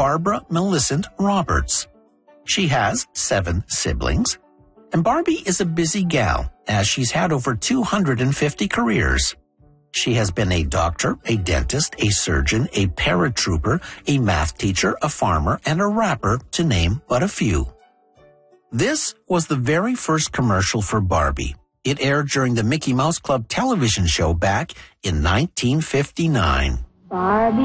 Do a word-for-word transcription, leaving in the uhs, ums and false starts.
Barbara Millicent Roberts. She has seven siblings, and Barbie is a busy gal as she's had over two hundred fifty careers. She has been a doctor, a dentist, a surgeon, a paratrooper, a math teacher, a farmer, and a rapper, to name but a few. This was the very first commercial for Barbie. It aired during the Mickey Mouse Club television show back in nineteen fifty-nine. Barbie.